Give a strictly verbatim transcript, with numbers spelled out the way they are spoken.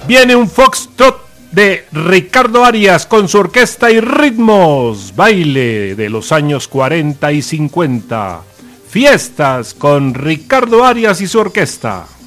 Viene un foxtrot de Ricardo Arias con su orquesta y ritmos, baile de los años cuarenta y cincuenta. Fiestas con Ricardo Arias y su orquesta.